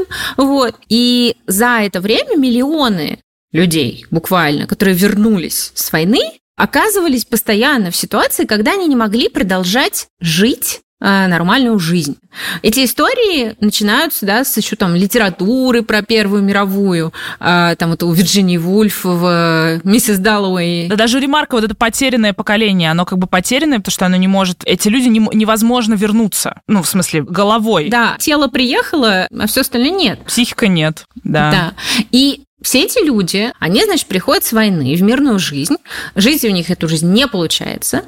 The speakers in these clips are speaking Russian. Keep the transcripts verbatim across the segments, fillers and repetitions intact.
исследованиям. Вот. И за это время миллионы людей, буквально, которые вернулись с войны, оказывались постоянно в ситуации, когда они не могли продолжать жить нормальную жизнь. Эти истории начинаются, да, с еще там литературы про Первую мировую, там вот у Вирджинии Вульф в «Миссис Даллоуэй». Да даже у Ремарка вот это потерянное поколение, оно как бы потерянное, потому что оно не может... Эти люди не, невозможно вернуться. Ну, в смысле, головой. Да, тело приехало, а все остальное нет. Психика нет, да. Да. И все эти люди, они, значит, приходят с войны в мирную жизнь. Жить у них эту жизнь не получается.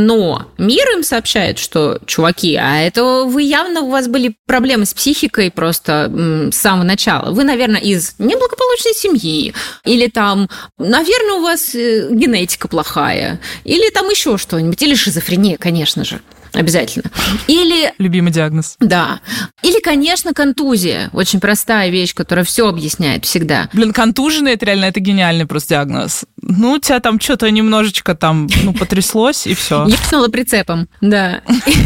Но мир им сообщает, что, чуваки, а это вы явно, у вас были проблемы с психикой просто м, с самого начала. Вы, наверное, из неблагополучной семьи. Или там, наверное, у вас генетика плохая. Или там еще что-нибудь. Или шизофрения, конечно же. Обязательно. Или... Любимый диагноз. Да. Или, конечно, контузия. Очень простая вещь, которая все объясняет всегда. Блин, контуженный, это реально, это гениальный просто диагноз. Ну, у тебя там что-то немножечко там, ну, потряслось, и все. Епнула прицепом, да.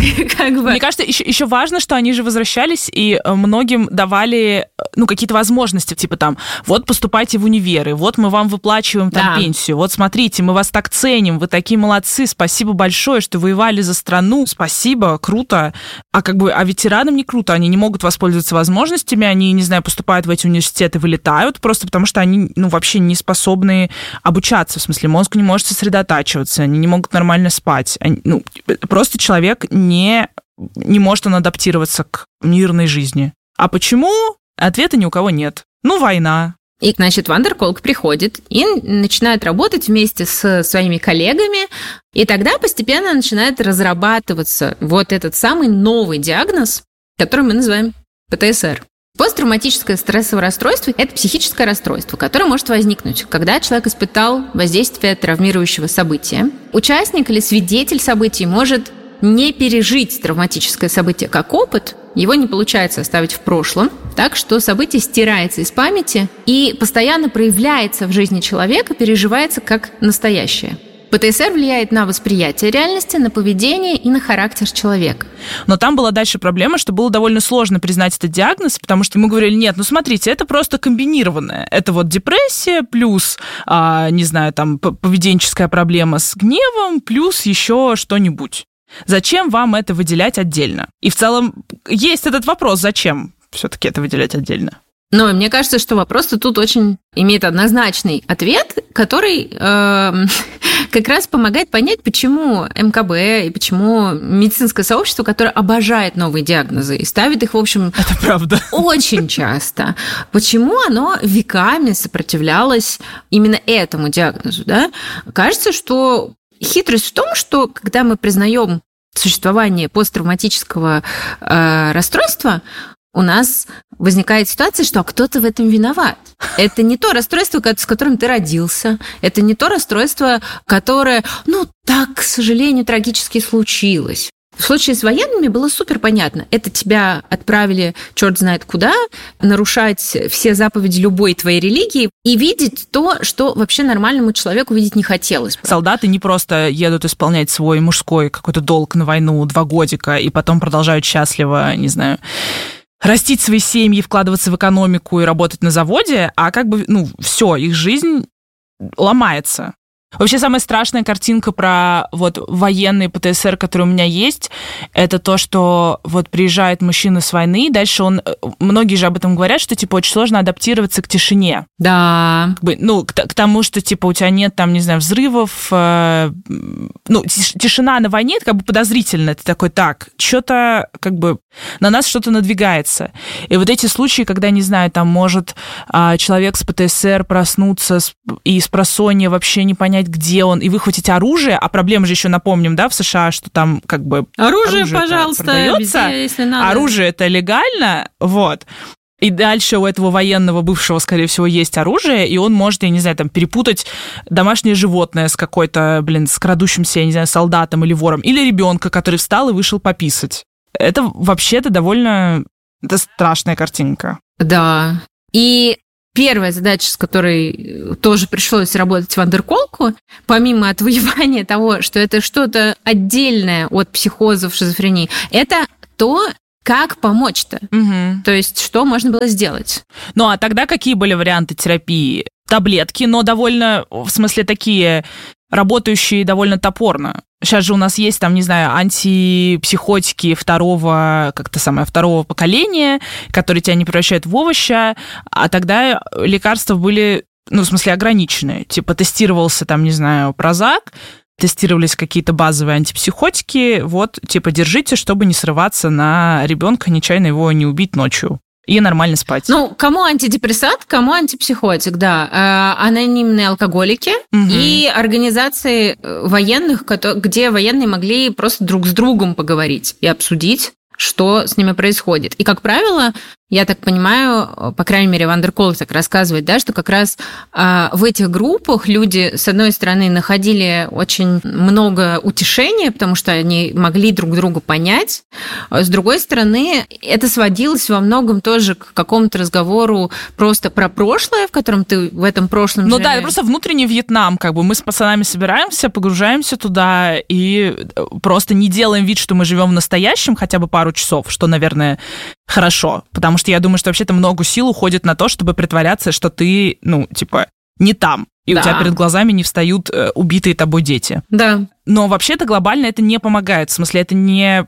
Мне кажется, еще, еще важно, что они же возвращались, и многим давали, ну, какие-то возможности, типа там, вот поступайте в универы, вот мы вам выплачиваем там да. пенсию, вот смотрите, мы вас так ценим, вы такие молодцы, спасибо большое, что воевали за страну, спасибо, круто. А как бы, а ветеранам не круто, они не могут воспользоваться возможностями, они, не знаю, поступают в эти университеты, вылетают, просто потому что они, ну, вообще не способны обучаться, в смысле, мозг не может сосредотачиваться, они не могут нормально спать. Они, ну, просто человек не, не может он адаптироваться к мирной жизни. А почему? Ответа ни у кого нет. Ну, война. И, значит, Ван дер Колк приходит и начинает работать вместе с своими коллегами, и тогда постепенно начинает разрабатываться вот этот самый новый диагноз, который мы называем пэ тэ эс эр. Посттравматическое стрессовое расстройство – это психическое расстройство, которое может возникнуть, когда человек испытал воздействие травмирующего события. Участник или свидетель событий может не пережить травматическое событие как опыт, его не получается оставить в прошлом, так что событие стирается из памяти и постоянно проявляется в жизни человека, переживается как настоящее. пэ тэ эс эр влияет на восприятие реальности, на поведение и на характер человека. Но там была дальше проблема, что было довольно сложно признать этот диагноз, потому что ему говорили, нет, ну смотрите, это просто комбинированное. Это вот депрессия плюс, а, не знаю, там поведенческая проблема с гневом плюс еще что-нибудь. Зачем вам это выделять отдельно? И в целом есть этот вопрос, зачем все-таки это выделять отдельно? Но мне кажется, что вопрос-то тут очень имеет однозначный ответ, который э, как раз помогает понять, почему эм ка бэ и почему медицинское сообщество, которое обожает новые диагнозы и ставит их, в общем, это правда. Очень часто, почему оно веками сопротивлялось именно этому диагнозу, да? Кажется, что хитрость в том, что когда мы признаем существование посттравматического э, расстройства, у нас возникает ситуация, что кто-то в этом виноват. Это не то расстройство, с которым ты родился, это не то расстройство, которое, ну, так, к сожалению, трагически случилось. В случае с военными было супер понятно. Это тебя отправили черт знает куда, нарушать все заповеди любой твоей религии и видеть то, что вообще нормальному человеку видеть не хотелось. Солдаты не просто едут исполнять свой мужской какой-то долг на войну два годика и потом продолжают счастливо, не знаю, растить свои семьи, вкладываться в экономику и работать на заводе, а как бы, ну, все, их жизнь ломается. Вообще самая страшная картинка про вот военный пэ тэ эс эр, который у меня есть, это то, что вот приезжает мужчина с войны, и дальше он... Многие же об этом говорят, что, типа, очень сложно адаптироваться к тишине. Да. Как бы, ну, к, к тому, что, типа, у тебя нет, там, не знаю, взрывов. Э, ну, тишина на войне, это как бы подозрительно. Ты такой, так, что-то, как бы, на нас что-то надвигается. И вот эти случаи, когда, не знаю, там, может э, человек с пэ тэ эс эр проснуться и с просонья вообще не понять, где он, и выхватить оружие, а проблема же еще, напомним, да, в США, что там как бы оружие, пожалуйста, продается, везде, если надо. Оружие это легально, вот. И дальше у этого военного бывшего, скорее всего, есть оружие, и он может, я не знаю, там, перепутать домашнее животное с какой-то, блин, с крадущимся, я не знаю, солдатом или вором, или ребенка, который встал и вышел пописать. Это вообще-то довольно... Это страшная картинка. Да. И первая задача, с которой тоже пришлось работать Ван дер Колку, помимо отвоевания того, что это что-то отдельное от психозов, шизофрении, это то, как помочь-то? Угу. То есть что можно было сделать? Ну, а тогда какие были варианты терапии? Таблетки, но довольно, в смысле, такие работающие довольно топорно. Сейчас же у нас есть, там, не знаю, антипсихотики второго, как-то самое, второго поколения, которые тебя не превращают в овоща, а тогда лекарства были, ну, в смысле, ограниченные. Типа тестировался, там, не знаю, Прозак, тестировались какие-то базовые антипсихотики, вот, типа, держите, чтобы не срываться на ребенка, нечаянно его не убить ночью. И нормально спать. Ну, кому антидепрессант, кому антипсихотик, да. Э, анонимные алкоголики угу. и организации военных, где военные могли просто друг с другом поговорить и обсудить, что с ними происходит. И, как правило, я так понимаю, по крайней мере, Ван дер Колк так рассказывает, да, что как раз а, в этих группах люди, с одной стороны, находили очень много утешения, потому что они могли друг друга понять, а с другой стороны, это сводилось во многом тоже к какому-то разговору просто про прошлое, в котором ты в этом прошлом Ну же... да, это просто внутренний Вьетнам, как бы мы с пацанами собираемся, погружаемся туда и просто не делаем вид, что мы живем в настоящем хотя бы пару часов, что, наверное, хорошо, потому что я думаю, что вообще-то много сил уходит на то, чтобы притворяться, что ты, ну, типа, не там, и да. у тебя перед глазами не встают э, убитые тобой дети. Да. Но вообще-то глобально это не помогает, в смысле, это не,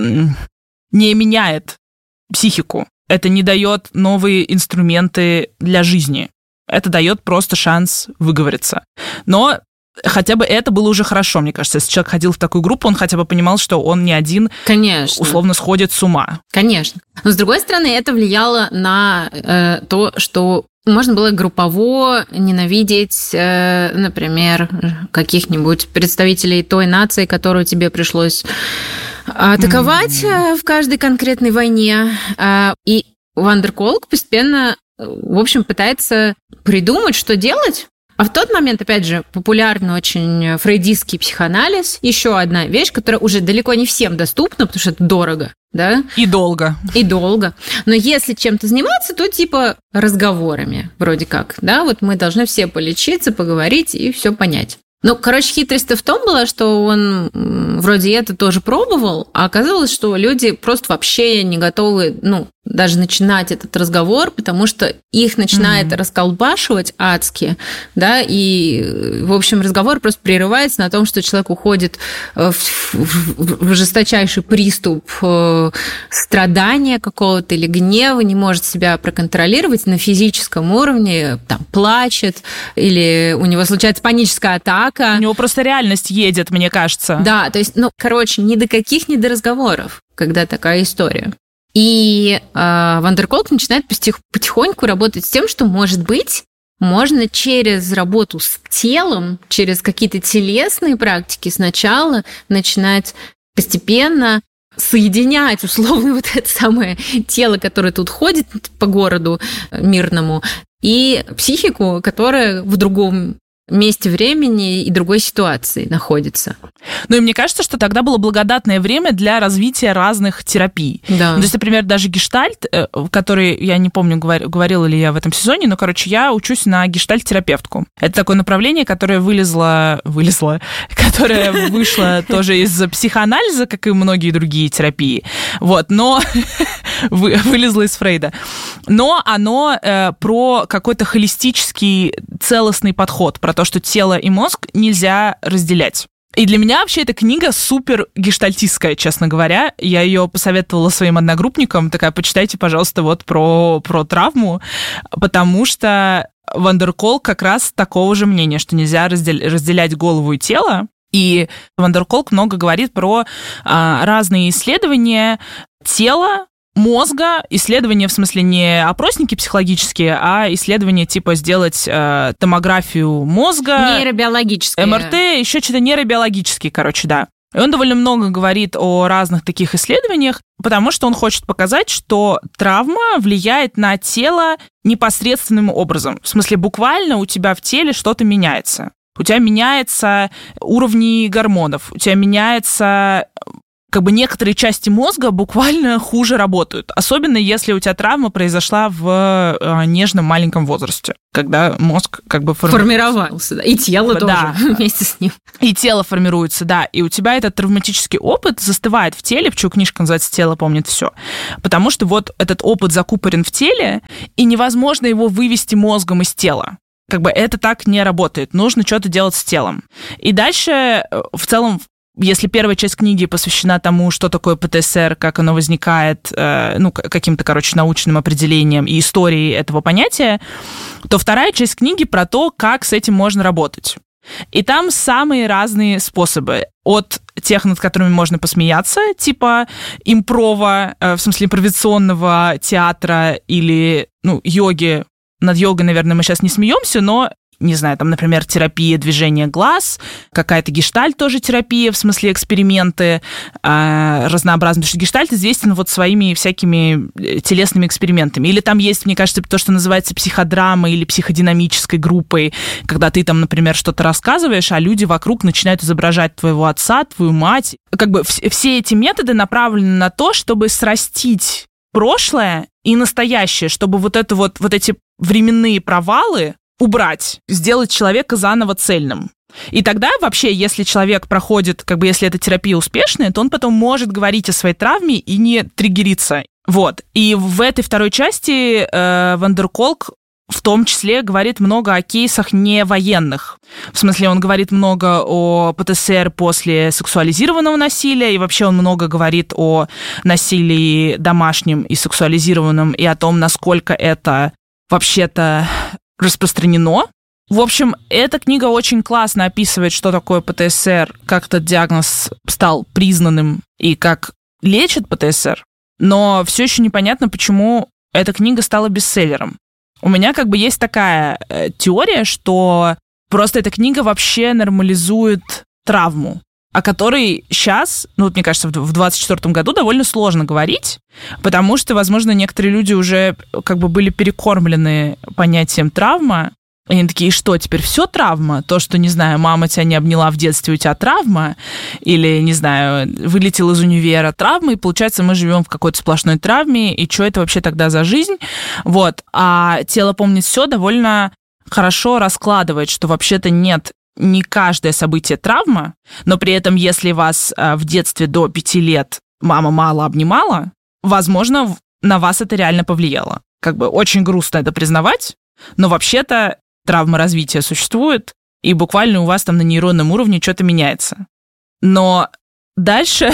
не меняет психику, это не дает новые инструменты для жизни, это дает просто шанс выговориться. Но хотя бы это было уже хорошо, мне кажется. Если человек ходил в такую группу, он хотя бы понимал, что он не один, Конечно. условно сходит с ума. Конечно. Но, с другой стороны, это влияло на э, то, что можно было группово ненавидеть, э, например, каких-нибудь представителей той нации, которую тебе пришлось атаковать mm-hmm. в каждой конкретной войне. И Ван дер Колк постепенно, в общем, пытается придумать, что делать. А в тот момент, опять же, популярный очень фрейдистский психоанализ. Еще одна вещь, которая уже далеко не всем доступна, потому что это дорого, да? И долго. И долго. Но если чем-то заниматься, то типа разговорами, вроде как, да? Вот мы должны все полечиться, поговорить и все понять. Ну, короче, хитрость-то в том была, что он вроде это тоже пробовал, а оказалось, что люди просто вообще не готовы, ну, даже начинать этот разговор, потому что их начинает mm-hmm. расколбашивать адски, да, и, в общем, разговор просто прерывается на том, что человек уходит в, в, в жесточайший приступ страдания какого-то или гнева, не может себя проконтролировать на физическом уровне, там, плачет, или у него случается паническая атака. У него просто реальность едет, мне кажется. Да, то есть, ну, короче, ни до каких, ни до разговоров, когда такая история. И э, Ван дер Колк начинает потихоньку работать с тем, что, может быть, можно через работу с телом, через какие-то телесные практики сначала начинать постепенно соединять условно вот это самое тело, которое тут ходит по городу мирному, и психику, которая в другом месте времени и другой ситуации находится. Ну и мне кажется, что тогда было благодатное время для развития разных терапий. Да. Ну, то есть, например, даже гештальт, который, я не помню, говорила ли я в этом сезоне, но, короче, я учусь на гештальт-терапевтку. Это такое направление, которое вылезло, вылезло, которое вышло тоже из психоанализа, как и многие другие терапии. Вот, но вылезло из Фрейда. Но оно про какой-то холистический, целостный подход, про то, что тело и мозг нельзя разделять. И для меня вообще эта книга супер гештальтистская, честно говоря. Я ее посоветовала своим одногруппникам. Такая, почитайте, пожалуйста, вот про, про травму, потому что Ван дер Колк как раз такого же мнения, что нельзя раздел- разделять голову и тело. И Ван дер Колк много говорит про а, разные исследования тела, мозга, исследования, в смысле, не опросники психологические, а исследования типа сделать э, томографию мозга. Нейробиологические. эм эр тэ, еще что-то нейробиологические, короче, да. И он довольно много говорит о разных таких исследованиях, потому что он хочет показать, что травма влияет на тело непосредственным образом. В смысле, буквально у тебя в теле что-то меняется. У тебя меняются уровни гормонов, у тебя меняется как бы некоторые части мозга буквально хуже работают. Особенно если у тебя травма произошла в э, нежном маленьком возрасте, когда мозг как бы форми... формировался. Да. И тело тоже да. вместе с ним. И тело формируется, да. И у тебя этот травматический опыт застывает в теле, почему книжка называется «Тело помнит все». Потому что вот этот опыт закупорен в теле, и невозможно его вывести мозгом из тела. Как бы это так не работает. Нужно что-то делать с телом. И дальше в целом, если первая часть книги посвящена тому, что такое ПТСР, как оно возникает, э, ну, каким-то, короче, научным определением и историей этого понятия, то вторая часть книги про то, как с этим можно работать. И там самые разные способы. От тех, над которыми можно посмеяться, типа импрова, э, в смысле импровизационного театра или, ну, йоги. Над йогой, наверное, мы сейчас не смеемся, но... не знаю, там, например, терапия движения глаз, какая-то гештальт тоже терапия, в смысле эксперименты э, разнообразные, потому что гештальт известен вот своими всякими телесными экспериментами. Или там есть, мне кажется, то, что называется психодрамой или психодинамической группой, когда ты там, например, что-то рассказываешь, а люди вокруг начинают изображать твоего отца, твою мать. Как бы все эти методы направлены на то, чтобы срастить прошлое и настоящее, чтобы вот, это вот, вот эти временные провалы убрать, сделать человека заново цельным. И тогда вообще, если человек проходит, как бы если эта терапия успешная, то он потом может говорить о своей травме и не триггериться. Вот. И в этой второй части э, Ван дер Колк в том числе говорит много о кейсах не военных. В смысле, он говорит много о ПТСР после сексуализированного насилия, и вообще он много говорит о насилии домашнем и сексуализированном, и о том, насколько это вообще-то распространено. В общем, эта книга очень классно описывает, что такое ПТСР, как этот диагноз стал признанным и как лечит ПТСР, но все еще непонятно, почему эта книга стала бестселлером. У меня как бы есть такая э, теория, что просто эта книга вообще нормализует травму, о которой сейчас, ну, вот, мне кажется, в двадцать четвёртом году довольно сложно говорить, потому что, возможно, некоторые люди уже как бы были перекормлены понятием травма. Они такие, что, теперь все травма? То, что, не знаю, мама тебя не обняла в детстве, у тебя травма? Или, не знаю, вылетел из универа травма, и, получается, мы живем в какой-то сплошной травме, и что это вообще тогда за жизнь? Вот. А «Тело помнит все» довольно хорошо раскладывает, что вообще-то нет, не каждое событие травма, но при этом, если вас в детстве до пяти лет мама мало обнимала, возможно, на вас это реально повлияло. Как бы очень грустно это признавать, но вообще-то травма развития существует, и буквально у вас там на нейронном уровне что-то меняется. Но дальше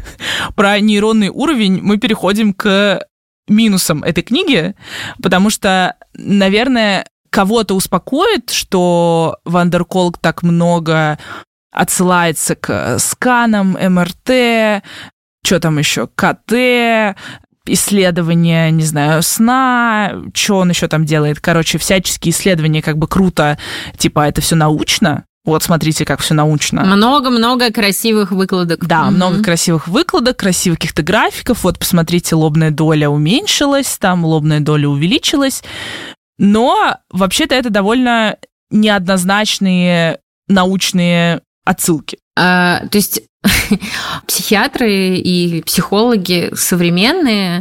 про нейронный уровень мы переходим к минусам этой книги, потому что, наверное, кого-то успокоит, что Ван дер Колк так много отсылается к сканам, эм эр тэ, что там еще, ка тэ, исследования, не знаю, сна, что он еще там делает. Короче, всяческие исследования, как бы круто, типа, это все научно. Вот, смотрите, как все научно. Много-много красивых выкладок. Да, mm-hmm. много красивых выкладок, красивых каких-то графиков. Вот, посмотрите, лобная доля уменьшилась, там лобная доля увеличилась. Но, вообще-то, это довольно неоднозначные научные отсылки. А, то есть психиатры и психологи современные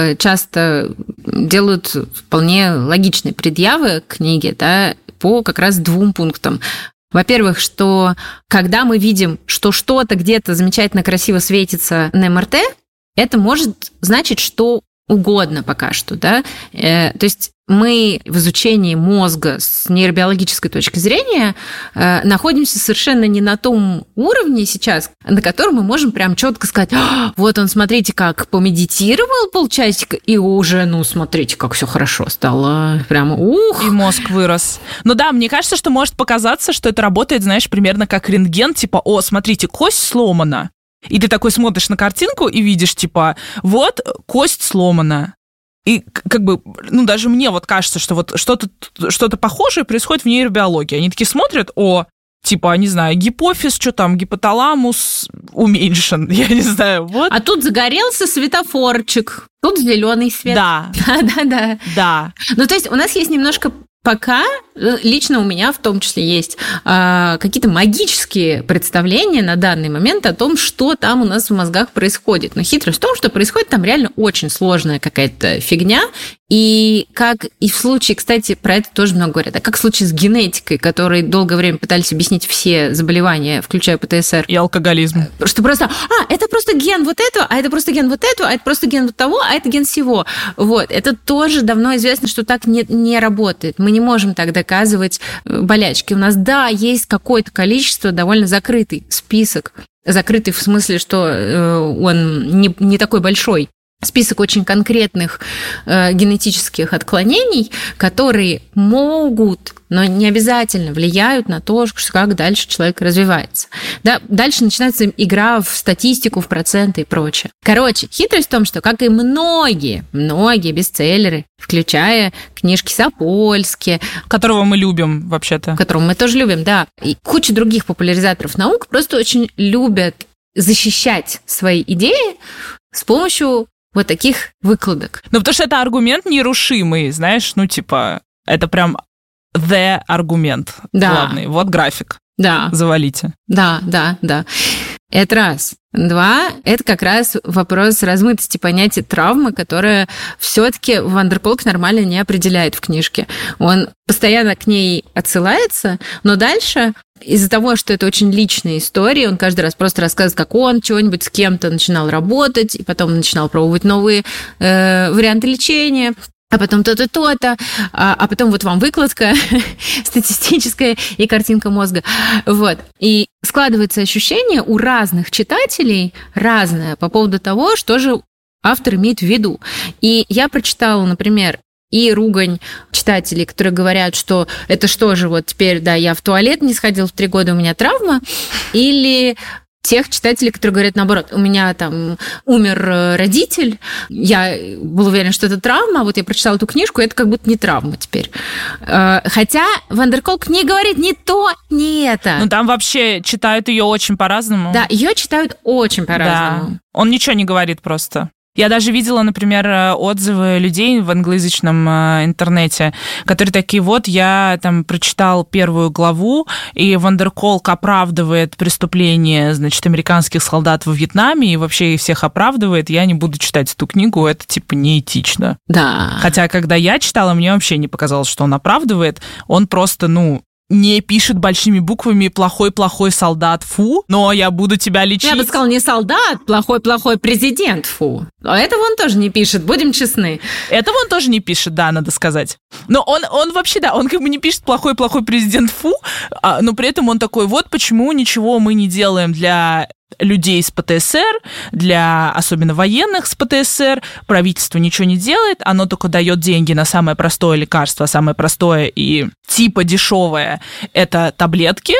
часто делают вполне логичные предъявы к книге, да, по как раз двум пунктам. Во-первых, что когда мы видим, что что-то где-то замечательно красиво светится на эм эр тэ, это может значить что угодно пока что, да. Э, то есть мы в изучении мозга с нейробиологической точки зрения э, находимся совершенно не на том уровне сейчас, на котором мы можем прям четко сказать: вот он, смотрите, как помедитировал полчасика, и уже, ну, смотрите, как все хорошо стало. Прямо ух! И мозг вырос. Ну да, мне кажется, что может показаться, что это работает, знаешь, примерно как рентген, типа, о, смотрите, кость сломана. И ты такой смотришь на картинку и видишь, типа, вот кость сломана. И как бы, ну, даже мне вот кажется, что вот что-то, что-то похожее происходит в нейробиологии. Они такие смотрят, о, типа, не знаю, гипофиз, что там, гипоталамус уменьшен, я не знаю, вот. А тут загорелся светофорчик, тут зеленый свет. Да. Да-да-да. Да. Ну, то есть у нас есть немножко пока лично у меня в том числе есть э, какие-то магические представления на данный момент о том, что там у нас в мозгах происходит. Но хитрость в том, что происходит там реально очень сложная какая-то фигня. И как и в случае, кстати, про это тоже много говорят, а как в случае с генетикой, которой долгое время пытались объяснить все заболевания, включая ПТСР. И алкоголизм. Что просто, а, это просто ген вот этого, а это просто ген вот этого, а это просто ген вот того, а это ген всего. Вот, это тоже давно известно, что так не, не работает. Мы не можем так доказывать болячки. У нас, да, есть какое-то количество, довольно закрытый список, закрытый в смысле, что он не, не такой большой, список очень конкретных э, генетических отклонений, которые могут, но не обязательно влияют на то, как дальше человек развивается. Да, дальше начинается игра в статистику, в проценты и прочее. Короче, хитрость в том, что, как и многие, многие бестселлеры, включая книжки Сапольски, которого мы любим вообще-то. Которого мы тоже любим, да. И куча других популяризаторов наук просто очень любят защищать свои идеи с помощью вот таких выкладок. Ну, потому что это аргумент нерушимый, знаешь, ну, типа, это прям the аргумент да. главный. Вот график. Да. Завалите. Да, да, да. Это раз. Два, это как раз вопрос размытости понятия травмы, которое все-таки Вандерколк нормально не определяет в книжке. Он постоянно к ней отсылается, но дальше из-за того, что это очень личная история, он каждый раз просто рассказывает, как он чего-нибудь с кем-то начинал работать, и потом начинал пробовать новые э, варианты лечения. А потом то-то, то-то, а, а потом вот вам выкладка статистическая и картинка мозга. Вот. И складывается ощущение у разных читателей разное по поводу того, что же автор имеет в виду. И я прочитала, например, и ругань читателей, которые говорят, что это что же, вот теперь, да, я в туалет не сходил в три года, у меня травма, или тех читателей, которые говорят наоборот, у меня там умер родитель, я был уверен, что это травма, а вот я прочитала эту книжку, и это как будто не травма теперь. Хотя Вандерколк не говорит ни то, ни это. Ну там вообще читают ее очень по-разному. Да, ее читают очень по-разному. Да. Он ничего не говорит просто. Я даже видела, например, отзывы людей в англоязычном интернете, которые такие, вот, я там прочитал первую главу, и Вандерколк оправдывает преступления, значит, американских солдат во Вьетнаме, и вообще их всех оправдывает, я не буду читать эту книгу, это, типа, неэтично. Да. Хотя, когда я читала, мне вообще не показалось, что он оправдывает, он просто, ну... не пишет большими буквами «плохой-плохой солдат, фу», но я буду тебя лечить. Я бы сказала, не солдат, плохой-плохой президент, фу. А этого он тоже не пишет, будем честны. Этого он тоже не пишет, да, надо сказать. Но он, он вообще, да, он как бы не пишет «плохой-плохой президент, фу», а, но при этом он такой, вот почему ничего мы не делаем для людей с ПТСР, для особенно военных с ПТСР, правительство ничего не делает, оно только дает деньги на самое простое лекарство, самое простое и типа дешевое – это таблетки,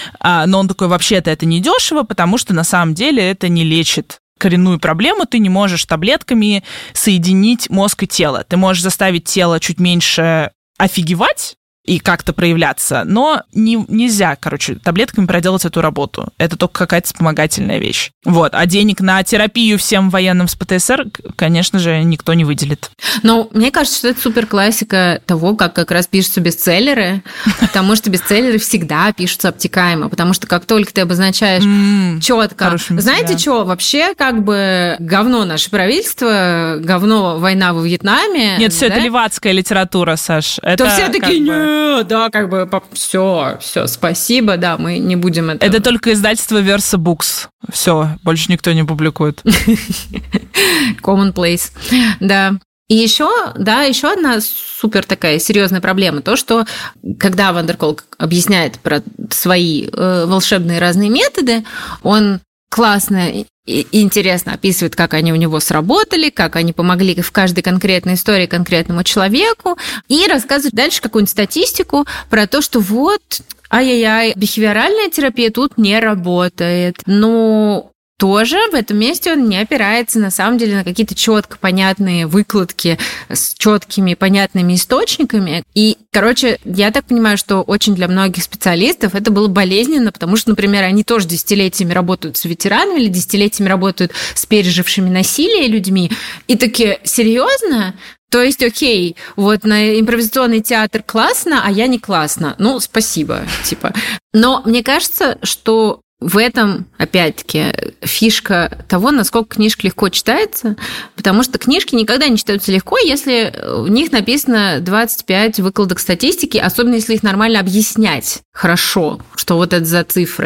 но он такой, вообще-то это не дешево, потому что на самом деле это не лечит коренную проблему, ты не можешь таблетками соединить мозг и тело. Ты можешь заставить тело чуть меньше офигевать, и как-то проявляться, но не, нельзя, короче, таблетками проделать эту работу. Это только какая-то вспомогательная вещь. Вот. А денег на терапию всем военным с ПТСР, конечно же, никто не выделит. Но мне кажется, что это супер классика того, как как раз пишутся бестселлеры, потому что бестселлеры всегда пишутся обтекаемо, потому что как только ты обозначаешь mm, четко, знаете что, вообще как бы говно наше правительство, говно война во Вьетнаме. Нет, все да? Это левацкая литература, Саш. Это то все такие, как бы... да, как бы все, все, спасибо, да, мы не будем это... Это только издательство Versa Books. Все, больше никто не публикует. Commonplace, да. И еще, да, еще одна супер такая серьезная проблема, то, что когда Вандерколк объясняет про свои э, волшебные разные методы, он классно и интересно описывает, как они у него сработали, как они помогли в каждой конкретной истории конкретному человеку, и рассказывает дальше какую-нибудь статистику про то, что вот, ай-яй-яй, бихевиоральная терапия тут не работает. Ну, тоже в этом месте он не опирается, на самом деле, на какие-то четко понятные выкладки с четкими понятными источниками. И, короче, я так понимаю, что очень для многих специалистов это было болезненно, потому что, например, они тоже десятилетиями работают с ветеранами или десятилетиями работают с пережившими насилие людьми. И такие, серьезно? То есть, окей, вот на импровизационный театр классно, а я не классно. Ну, спасибо, типа. Но мне кажется, что в этом, опять-таки, фишка того, насколько книжка легко читается, потому что книжки никогда не читаются легко, если в них написано двадцать пять выкладок статистики, особенно если их нормально объяснять хорошо, что вот это за цифры.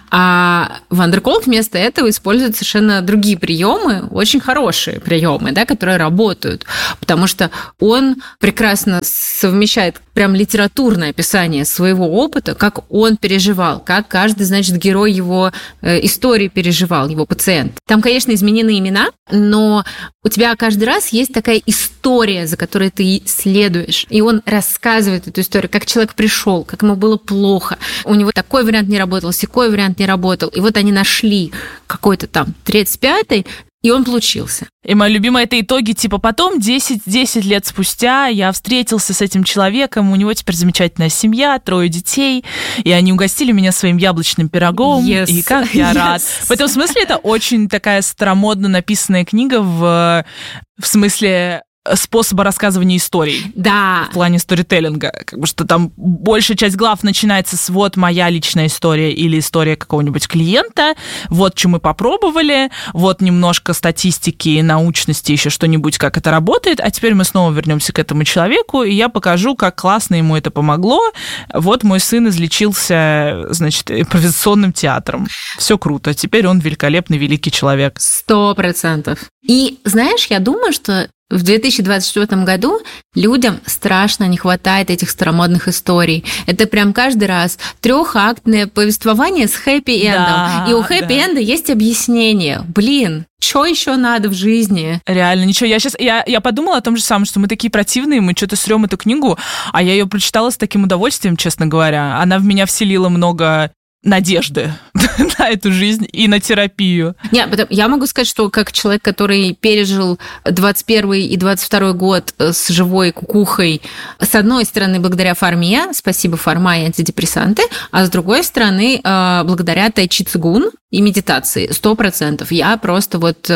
А Ван дер Колк вместо этого использует совершенно другие приемы, очень хорошие приемы, да, которые работают, потому что он прекрасно совмещает прям литературное описание своего опыта, как он переживал, как каждый, значит, герой его истории переживал, его пациент. Там, конечно, изменены имена, но у тебя каждый раз есть такая история, за которой ты следуешь. И он рассказывает эту историю, как человек пришел, как ему было плохо. У него такой вариант не работал, сякой вариант не работал. И вот они нашли какой-то там тридцать пятый, и он получился. И моя любимая это итоги, типа потом десять, десять лет спустя я встретился с этим человеком, у него теперь замечательная семья, трое детей, и они угостили меня своим яблочным пирогом, yes. и как я рад. Yes. В этом смысле это очень такая старомодно написанная книга в, в смысле способа рассказывания историй. Да. В плане сторителлинга. Как бы, что там большая часть глав начинается с вот моя личная история или история какого-нибудь клиента, вот что мы попробовали, вот немножко статистики, научности, еще что-нибудь, как это работает, а теперь мы снова вернемся к этому человеку, и я покажу, как классно ему это помогло. Вот мой сын излечился, значит, импровизационным театром. Все круто. Теперь он великолепный, великий человек. Сто процентов. И, знаешь, я думаю, что в две тысячи двадцать четвёртом году людям страшно не хватает этих старомодных историй. Это прям каждый раз трехактное повествование с хэппи-эндом. Да, и у хэппи-энда да. есть объяснение. Блин, что еще надо в жизни? Реально, ничего. Я сейчас я, я подумала о том же самом, что мы такие противные, мы что-то срём эту книгу, а я ее прочитала с таким удовольствием, честно говоря. Она в меня вселила много надежды на эту жизнь и на терапию. Нет, я могу сказать, что как человек, который пережил двадцать первый и двадцать второй год с живой кукухой, с одной стороны, благодаря фарме, спасибо фарма и антидепрессанты, а с другой стороны, благодаря тайчи цигун и медитации, сто процентов. Я просто вот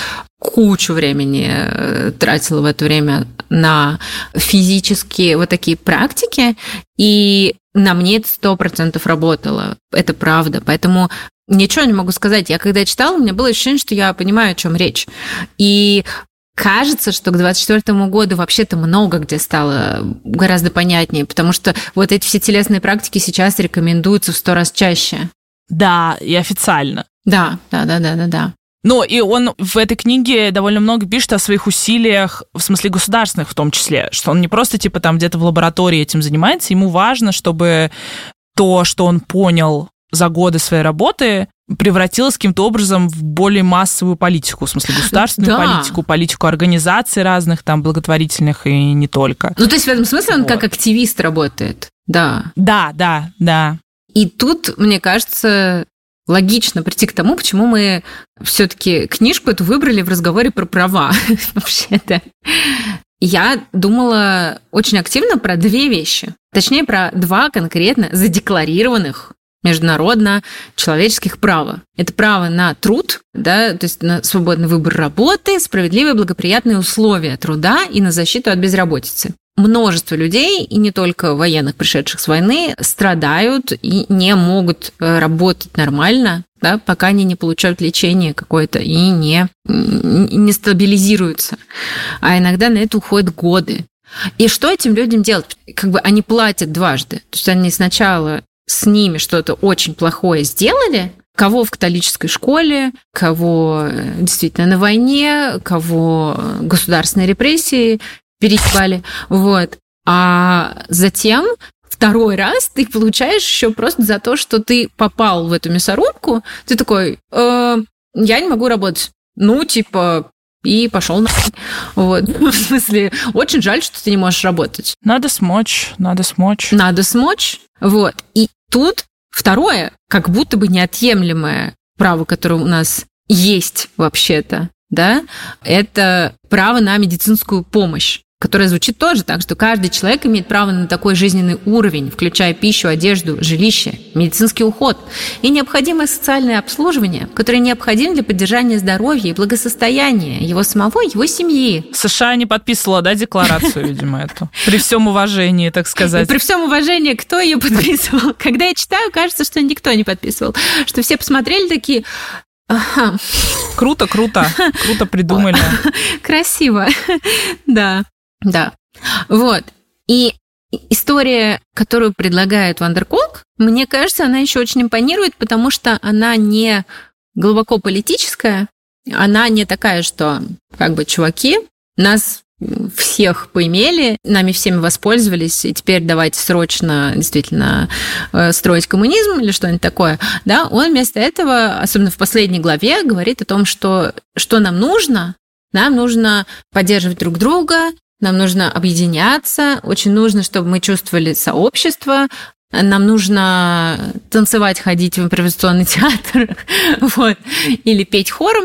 кучу времени тратила в это время на физические вот такие практики, и на мне это сто процентов работало. Это правда. Поэтому ничего не могу сказать. Я когда читала, у меня было ощущение, что я понимаю, о чем речь. И кажется, что к двадцать четвёртому году вообще-то много где стало гораздо понятнее, потому что вот эти все телесные практики сейчас рекомендуются в сто раз чаще. Да, и официально. Да, да, да, да, да, да. Ну, и он в этой книге довольно много пишет о своих усилиях, в смысле государственных в том числе, что он не просто, типа, там где-то в лаборатории этим занимается, ему важно, чтобы то, что он понял за годы своей работы, превратилось каким-то образом в более массовую политику, в смысле государственную да. политику, политику организаций разных, там, благотворительных и не только. Ну, то есть в этом смысле он вот. Как активист работает, да. Да, да, да. И тут, мне кажется, логично прийти к тому, почему мы все-таки книжку эту выбрали в разговоре про права. Вообще-то. Я думала очень активно про две вещи. Точнее, про два конкретно задекларированных международно человеческих права. Это право на труд, да, то есть на свободный выбор работы, справедливые благоприятные условия труда и на защиту от безработицы. Множество людей, и не только военных, пришедших с войны, страдают и не могут работать нормально, да, пока они не получают лечение какое-то и не, не стабилизируются. А иногда на это уходят годы. И что этим людям делать? Как бы они платят дважды. То есть они сначала с ними что-то очень плохое сделали, кого в католической школе, кого действительно на войне, кого государственные репрессии переебали, вот. А затем второй раз ты получаешь еще просто за то, что ты попал в эту мясорубку, ты такой, э, я не могу работать. Ну, типа, и пошел нахуй. Вот. В смысле, очень жаль, что ты не можешь работать. Надо смочь, надо смочь. Надо смочь. Вот. И тут второе, как будто бы неотъемлемое право, которое у нас есть вообще-то, да, это право на медицинскую помощь, которая звучит тоже так, что каждый человек имеет право на такой жизненный уровень, включая пищу, одежду, жилище, медицинский уход и необходимое социальное обслуживание, которое необходимо для поддержания здоровья и благосостояния его самого и его семьи. США не подписывала, да, декларацию, видимо, эту? При всем уважении, так сказать. При всем уважении, кто ее подписывал? Когда я читаю, кажется, что никто не подписывал, что все посмотрели такие... Ага. Круто, круто, круто придумали. Красиво, да. Да, вот. И история, которую предлагает Вандерколк, мне кажется, она еще очень импонирует, потому что она не глубоко политическая, она не такая, что, как бы, чуваки, нас всех поимели, нами всеми воспользовались, и теперь давайте срочно действительно строить коммунизм или что-нибудь такое. Да, он вместо этого, особенно в последней главе, говорит о том, что, что нам нужно. Нам нужно поддерживать друг друга, нам нужно объединяться, очень нужно, чтобы мы чувствовали сообщество, нам нужно танцевать, ходить в импровизационный театр, вот, или петь хором,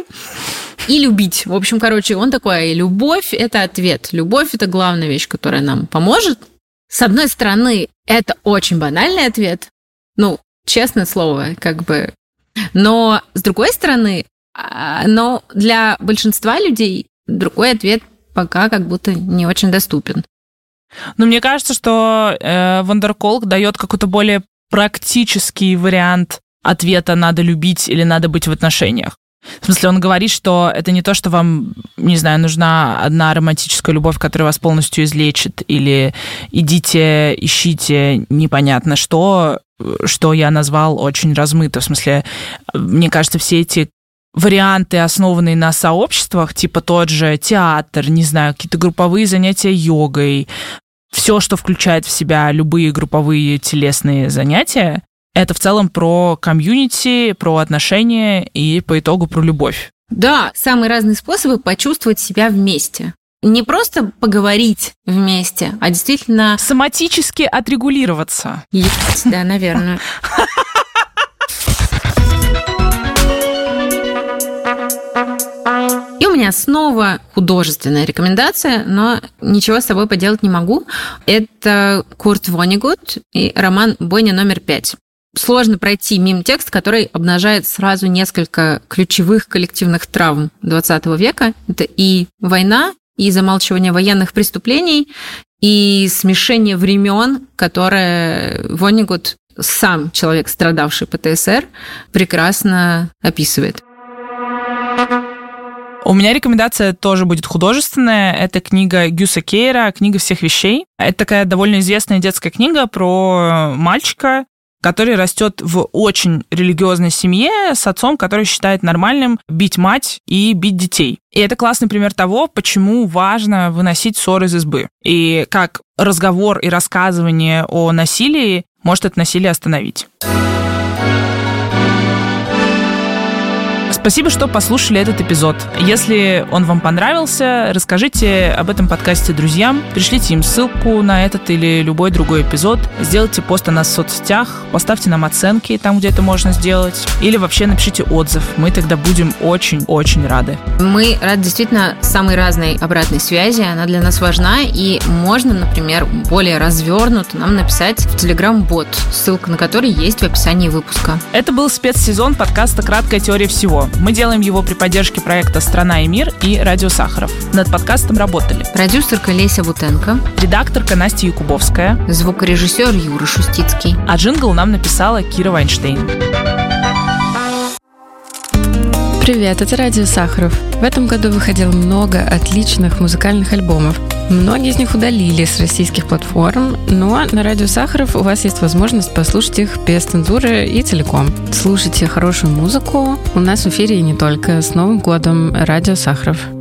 и любить. В общем, короче, он такой, любовь – это ответ. Любовь – это главная вещь, которая нам поможет. С одной стороны, это очень банальный ответ, ну, честное слово, как бы, но с другой стороны, но для большинства людей другой ответ пока как будто не очень доступен. Но мне кажется, что э, Вандерколк дает какой-то более практический вариант ответа «надо любить» или «надо быть в отношениях». В смысле, он говорит, что это не то, что вам, не знаю, нужна одна романтическая любовь, которая вас полностью излечит, или идите, ищите непонятно что, что я назвал очень размыто. В смысле, мне кажется, все эти варианты, основанные на сообществах, типа тот же театр, не знаю, какие-то групповые занятия йогой, все, что включает в себя любые групповые телесные занятия, это в целом про комьюнити, про отношения и по итогу про любовь. Да, самые разные способы почувствовать себя вместе. Не просто поговорить вместе, а действительно... Соматически отрегулироваться. Есть, да, наверное. И у меня снова художественная рекомендация, но ничего с собой поделать не могу. Это Курт Воннегут и роман «Бойня номер пять». Сложно пройти мимо текста, который обнажает сразу несколько ключевых коллективных травм двадцатого века. Это и война, и замалчивание военных преступлений, и смешение времен, которое Воннегут, сам человек, страдавший по ТСР, прекрасно описывает. У меня рекомендация тоже будет художественная. Это книга Гюса Кейра «Книга всех вещей». Это такая довольно известная детская книга про мальчика, который растет в очень религиозной семье с отцом, который считает нормальным бить мать и бить детей. И это классный пример того, почему важно выносить ссор из избы. И как разговор и рассказывание о насилии может это насилие остановить. Спасибо, что послушали этот эпизод. Если он вам понравился, расскажите об этом подкасте друзьям, пришлите им ссылку на этот или любой другой эпизод, сделайте пост о нас в соцсетях, поставьте нам оценки там, где это можно сделать, или вообще напишите отзыв. Мы тогда будем очень-очень рады. Мы рады действительно самой разной обратной связи, она для нас важна, и можно, например, более развернуто нам написать в Telegram-бот, ссылка на который есть в описании выпуска. Это был спецсезон подкаста «Краткая теория всего». Мы делаем его при поддержке проекта «Страна и мир» и «Радио Сахаров». Над подкастом работали продюсерка Леся Бутенко, редакторка Настя Якубовская, звукорежиссер Юра Шустицкий, а джингл нам написала Кира Вайнштейн. Привет, это Радио Сахаров. В этом году выходило много отличных музыкальных альбомов. Многие из них удалили с российских платформ, но на Радио Сахаров у вас есть возможность послушать их без цензуры и целиком. Слушайте хорошую музыку. У нас в эфире и не только. С Новым годом, Радио Сахаров.